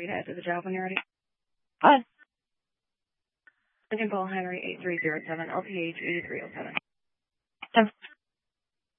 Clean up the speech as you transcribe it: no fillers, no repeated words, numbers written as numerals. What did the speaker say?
free to head to the job when you're ready. Hi. Lincoln Paul Henry 8307, LPH 8307.